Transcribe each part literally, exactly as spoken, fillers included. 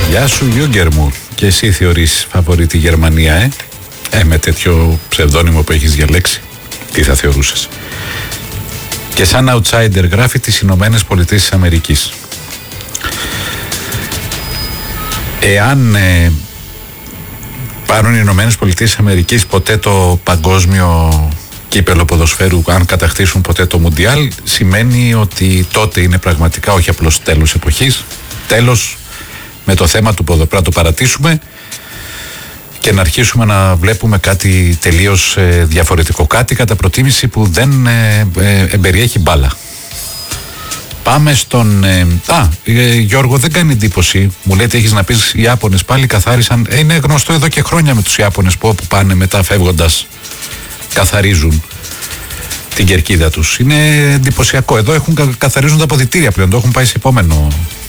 Γεια σου Γιούγκερ μου. Και εσύ θεωρείς φαβορί τη Γερμανία, ε? Ε, με τέτοιο ψευδόνυμο που έχεις διαλέξει, τι θα θεωρούσες? Και σαν outsider γράφει τις Ηνωμένες Πολιτείες της Αμερικής. Εάν ε, πάρουν οι Ηνωμένες Πολιτείες της Αμερικής ποτέ το παγκόσμιο κύπελο ποδοσφαίρου, αν κατακτήσουν ποτέ το Μουντιάλ, σημαίνει ότι τότε είναι πραγματικά όχι απλώς τέλος εποχής, τέλος με το θέμα του ποδοσφαίρου, να το παρατήσουμε και να αρχίσουμε να βλέπουμε κάτι τελείως ε, διαφορετικό, κάτι κατά προτίμηση που δεν ε, ε, εμπεριέχει μπάλα. Πάμε στον... Ε, α, ε, Γιώργο, δεν κάνει εντύπωση, μου λέτε έχεις να πεις οι Ιάπωνες πάλι καθάρισαν, ε, είναι γνωστό εδώ και χρόνια με τους Ιάπωνες που όπου πάνε μετά φεύγοντας καθαρίζουν την κερκίδα τους. Είναι εντυπωσιακό, εδώ έχουν, καθαρίζουν τα αποδυτήρια πλέον, το έχουν πάει σε επόμενο.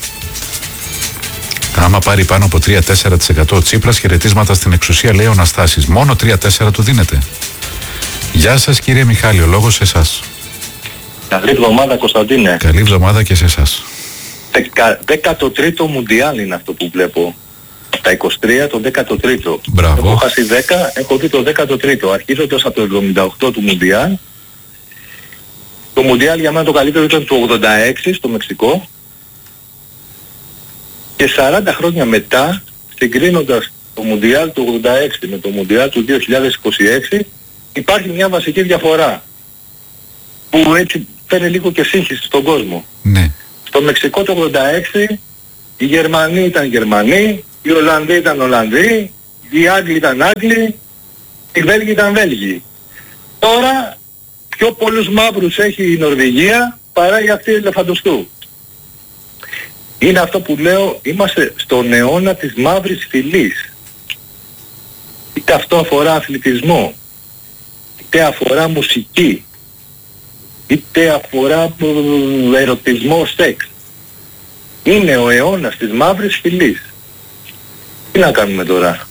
Άμα πάρει πάνω από τρία με τέσσερα τοις εκατό ο Τσίπρας, χαιρετίσματα στην εξουσία, λέει ο Αναστάσης. Μόνο τρία με τέσσερα του δίνεται. Γεια σας κύριε Μιχάλη, ο λόγος σε εσάς. Καλή εβδομάδα Κωνσταντίνε. Καλή εβδομάδα και σε εσάς. δέκατο τρίτο Μουντιάλ είναι αυτό που βλέπω. Τα είκοσι τρία το δέκατο τρίτο. Μπράβο. Έχω χάσει δέκα, έχω δει το δέκατο τρίτο. Αρχίζοντας από το εβδομήντα οκτώ του Μουντιάλ. Το Μουντιάλ για μένα το καλύτερο ήταν το ογδόντα έξι στο Μεξικό. Και σαράντα χρόνια μετά, συγκρίνοντας το Μουντιάλ του ογδόντα έξι με το Μουντιάλ του δύο χιλιάδες είκοσι έξι, υπάρχει μια βασική διαφορά που έτσι φέρνει λίγο και σύγχυση στον κόσμο. Ναι. Στο Μεξικό το ογδόντα έξι οι Γερμανοί ήταν Γερμανοί, οι Ολλανδοί ήταν Ολλανδοί, οι Άγγλοι ήταν Άγγλοι, οι Βέλγοι ήταν Βέλγοι. Τώρα πιο πολλούς μαύρους έχει η Νορβηγία παρά η αυτή η Ελεφαντοστού. Είναι αυτό που λέω, είμαστε στον αιώνα της μαύρης φυλής. Είτε αυτό αφορά αθλητισμό, είτε αφορά μουσική, είτε αφορά ερωτισμό, σεξ. Είναι ο αιώνας της μαύρης φυλής. Τι να κάνουμε τώρα?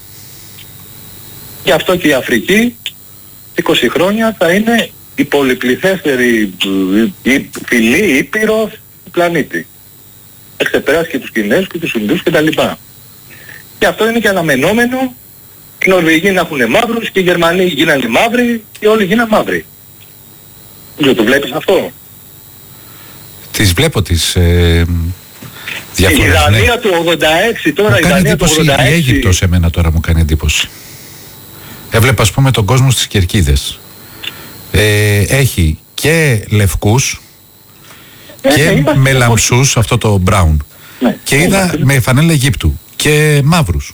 Γι' αυτό και η Αφρική είκοσι χρόνια θα είναι η πολυπληθέστερη φυλή, ήπειρος του πλανήτη. Θα ξεπεράσει και τους Κινέζους και τους Ινδούς και τα λοιπά. Και αυτό είναι και αναμενόμενο. Οι Νορβηγοί να έχουν μαύρους και οι Γερμανοί γίνανε μαύροι και όλοι γίνανε μαύροι. Δεν το βλέπεις αυτό? Τις βλέπω τις ε, διαφορές. Η Δανία ναι. του ογδόντα έξι τώρα, η Δανία του ογδόντα έξι. Η Αίγυπτος εμένα τώρα μου κάνει εντύπωση. Έβλεπα ας πούμε τον κόσμο στις Κερκίδες. Ε, έχει και λευκούς ε, και ναι, με λαμψούς, αυτό το brown. Ναι, και ναι, είδα ναι, με φανέλα Αιγύπτου και μαύρους.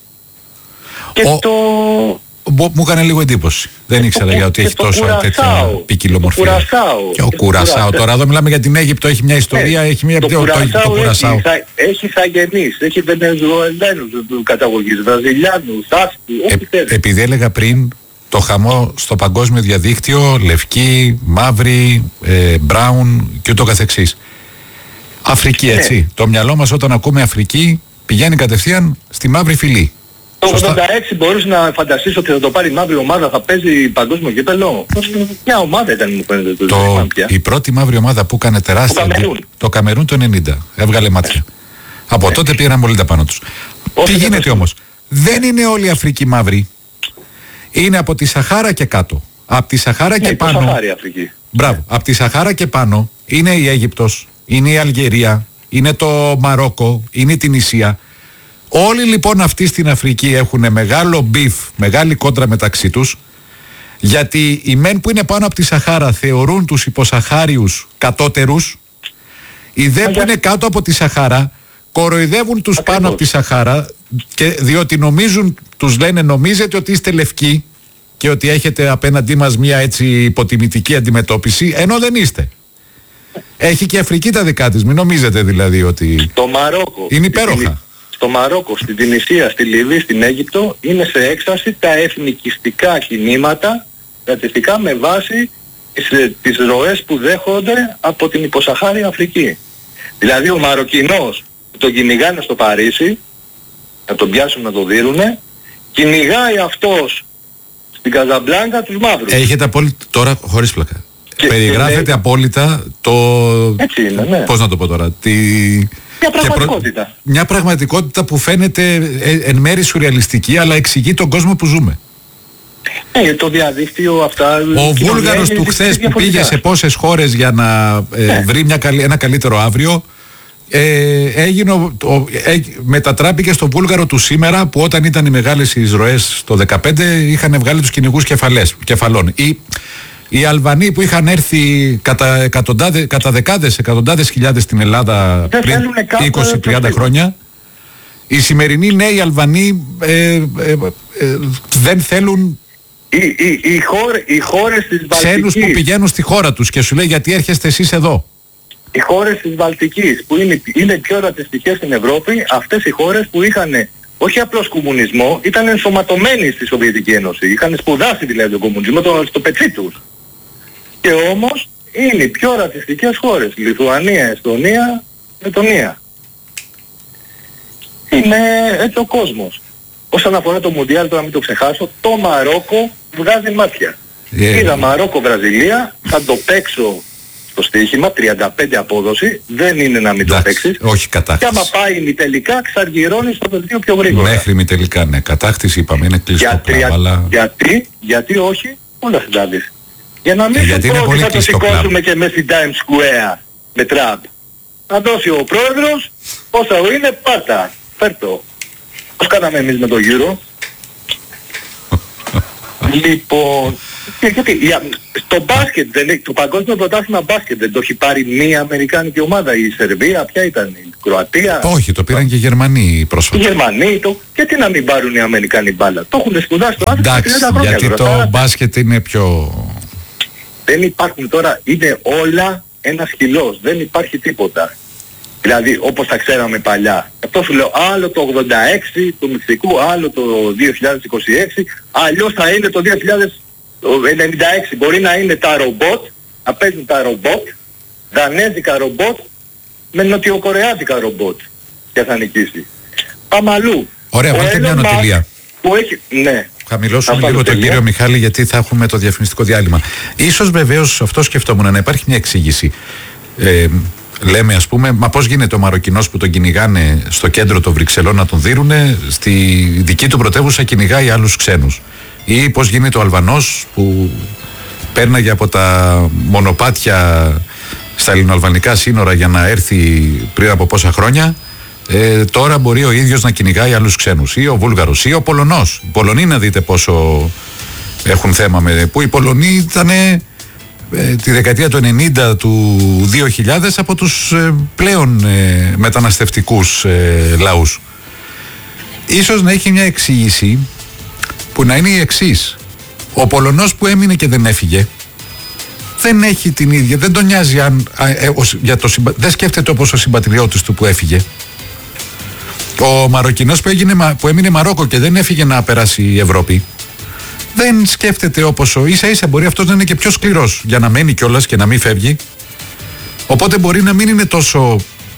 Και Ο... το... Μου έκανε λίγο εντύπωση. Δεν ήξερα για ότι έχει τόσα τέτοια ποικιλομορφία. Και ο Κουρασάο. Τώρα εδώ μιλάμε για την Αίγυπτο, έχει μια ιστορία, έχει μια... Το Κουρασάο έχει ηθαγενείς, έχει Βενεζουελένους καταγωγής, Βραζιλιάνους, Άσκου, ό,τι θέλει. Επειδή έλεγα πριν το χαμό στο παγκόσμιο διαδίκτυο, λευκή, μαύρη, μπράουν και ούτω καθεξής. Αφρική, έτσι. Το μυαλό μας όταν ακούμε Αφρική πηγαίνει κατευθείαν στη μαύρη φυλή. Το ογδόντα έξι μπορείς να φανταστείς ότι θα το πάρει η μαύρη ομάδα, θα παίζει παγκόσμιο κύπελλο? Μια ομάδα ήταν, μου φαίνεται το, το Η πρώτη μαύρη ομάδα που έκανε τεράστια... Το Καμερούν. Το Καμερούν το ενενήντα. Έβγαλε μάτια. Από ε. τότε πήραν πολύ τα πάνω τους. Τι γίνεται όμως? Δεν είναι όλη η Αφρική μαύρη. Είναι από τη Σαχάρα και κάτω. Από τη Σαχάρα ναι, και πάνω... Σαχάρη Αφρική. Μπράβο. Ναι. Από τη Σαχάρα και πάνω είναι η Αίγυπτος, είναι η Αλγερία, είναι το Μαρόκο, είναι η Τινησία. Όλοι λοιπόν αυτοί στην Αφρική έχουν μεγάλο μπιφ, μεγάλη κόντρα μεταξύ τους, γιατί οι μεν που είναι πάνω από τη Σαχάρα θεωρούν τους υποσαχάριους κατώτερους, οι δε που είναι κάτω από τη Σαχάρα κοροϊδεύουν τους πάνω από τη Σαχάρα, και διότι νομίζουν, τους λένε νομίζετε ότι είστε λευκοί και ότι έχετε απέναντί μας μια έτσι υποτιμητική αντιμετώπιση, ενώ δεν είστε. Έχει και η Αφρική τα δικά της, μην νομίζετε δηλαδή ότι το Μαρόκο είναι υπέροχα. Στο Μαρόκο, στην Τινησία, στη Λιβύη, στην Αίγυπτο είναι σε έξαρση τα εθνικιστικά κινήματα ρατσιστικά με βάση τις, τις ροές που δέχονται από την υποσαχάρια Αφρική. Δηλαδή ο Μαροκινός που τον κυνηγάνε στο Παρίσι, να τον πιάσουν να τον δίνουνε, κυνηγάει αυτός στην Καζαμπλάνκα τους μαύρους. Έχετε απόλυτα, τώρα χωρίς πλάκα, και, περιγράφεται και λέει, απόλυτα το... Έτσι είναι, ναι. Πώς να το πω τώρα, τη... Μια πραγματικότητα. Προ... Μια πραγματικότητα που φαίνεται ε, εν μέρει σουρεαλιστική, αλλά εξηγεί τον κόσμο που ζούμε. Ε, το διαδίκτυο αυτά... Ο Βούλγαρος του χθες που πήγε σε πόσες χώρες για να ε, ναι. βρει μια, ένα καλύτερο αύριο, ε, έγινε, ο, ε, μετατράπηκε στο Βούλγαρο του σήμερα, που όταν ήταν οι μεγάλες εισρωές το δεκαπέντε είχαν βγάλει τους κυνηγούς κεφαλών. Οι, οι Αλβανοί που είχαν έρθει κατά, κατά δεκάδες, εκατοντάδες χιλιάδες στην Ελλάδα δεν πριν είκοσι τριάντα χρόνια, οι σημερινοί νέοι Αλβανοί ε, ε, ε, ε, δεν θέλουν οι, οι, οι, χώρες, οι χώρες της Βαλτικής, ξένους που πηγαίνουν στη χώρα τους και σου λέει γιατί έρχεστε εσείς εδώ. Οι χώρες της Βαλτικής που είναι, είναι πιο ρατσιστικές στην Ευρώπη, αυτές οι χώρες που είχαν όχι απλώς κομμουνισμό, ήταν ενσωματωμένοι στη Σοβιετική Ένωση. Είχαν σπουδάσει δηλαδή τον κομμουνισμό το, στο πετσί τους. Και όμως είναι οι πιο ρατσιστικές χώρες. Λιθουανία, Εστονία, Λετονία. Είναι έτσι ο κόσμος. Όσον αφορά το Μουντιάλ, τώρα μην το ξεχάσω, το Μαρόκο βγάζει μάτια. Yeah. Είδα Μαρόκο-Βραζιλία, θα το παίξω στο στοίχημα, τριάντα πέντε απόδοση, δεν είναι να μην το παίξεις. Όχι κατάκτηση. Και άμα πάει μη τελικά, ξαργυρώνει στο δελτίο πιο γρήγορα. Μέχρι μη τελικά, ναι. Κατάκτηση είπαμε, είναι κλειστό πράγμα, αλλά... Γιατί, γιατί όχι, όλα συντάδεις. Για να μην γιατί σου πω ότι θα το σηκώσουμε και μέσα στην Times Square με Τραμπ. Να δώσει ο πρόεδρος, όσα είναι, πάρτα, φέρτο. Πώς κάναμε εμείς με το Euro. Λοιπόν, γιατί, στο μπάσκετ, δεν, το παγκόσμιο πρωτάθλημα μπάσκετ δεν το έχει πάρει μία αμερικάνικη ομάδα, η Σερβία, ποια ήταν, η Κροατία. Όχι, το πήραν και οι Γερμανοί πρόσφατα. Οι Γερμανοί, το, γιατί να μην πάρουν οι Αμερικάνοι μπάλα. Το έχουν σπουδάσει στο άθλημα. Εντάξει, γιατί τώρα, το τώρα, μπάσκετ είναι πιο... Δεν υπάρχουν τώρα, είναι όλα ένας χυλός, δεν υπάρχει τίποτα. Δηλαδή όπως τα ξέραμε παλιά. Αυτό σου λέω, άλλο το ογδόντα έξι του Μεξικού, άλλο το δύο χιλιάδες είκοσι έξι, αλλιώς θα είναι το δύο χιλιάδες ενενήντα έξι. Μπορεί να είναι τα ρομπότ, να παίζουν τα ρομπότ, δανέζικα ρομπότ με νοτιοκορεάτικα ρομπότ και θα νικήσει. Πάμε αλλού. Ωραία, βάλτε μια νοτιλία. Που έχει, ναι. Χαμηλώσουμε λίγο τον κύριο Μιχάλη, γιατί θα έχουμε το διαφημιστικό διάλειμμα. Ίσως βεβαίως αυτό σκεφτόμουν, να υπάρχει μια εξήγηση. Ε, λέμε ας πούμε, μα πώς γίνεται ο Μαροκινός που τον κυνηγάνε στο κέντρο των Βρυξελών να τον δίνουνε, στη δική του πρωτεύουσα κυνηγάει άλλους ξένους. Ή πώς γίνεται ο Αλβανός που πέρναγε από τα μονοπάτια στα ελληνοαλβανικά σύνορα για να έρθει πριν από πόσα χρόνια, ε, τώρα μπορεί ο ίδιος να κυνηγάει άλλους ξένους. Ή ο Βούλγαρος ή ο Πολωνός. Οι Πολωνοί να δείτε πόσο έχουν θέμα με... που οι Πολωνοί ήταν ε, τη δεκαετία του ενενήντα του δύο χιλιάδες από τους ε, πλέον ε, μεταναστευτικούς ε, λαούς. Ίσως να έχει μια εξήγηση που να είναι η εξής. Ο Πολωνός που έμεινε και δεν έφυγε δεν έχει την ίδια, δεν τον νοιάζει αν, ε, ε, ως, για το συμπα, δεν σκέφτεται όπως ο συμπατριώτης του που έφυγε. Ο Μαροκινός που, έγινε, που έμεινε Μαρόκο και δεν έφυγε να περάσει η Ευρώπη, δεν σκέφτεται όπως ο, ίσα ίσα μπορεί αυτός να είναι και πιο σκληρός για να μένει κιόλας και να μην φεύγει. Οπότε μπορεί να μην είναι τόσο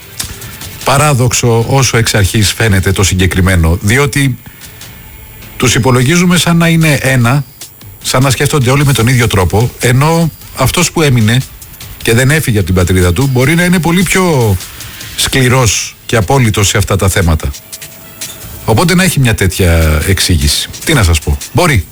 παράδοξο όσο εξ αρχής φαίνεται το συγκεκριμένο, διότι τους υπολογίζουμε σαν να είναι ένα, σαν να σκέφτονται όλοι με τον ίδιο τρόπο, ενώ αυτός που έμεινε και δεν έφυγε από την πατρίδα του μπορεί να είναι πολύ πιο σκληρός και απόλυτος σε αυτά τα θέματα. Οπότε να έχει μια τέτοια εξήγηση. Τι να σας πω. Μπορεί.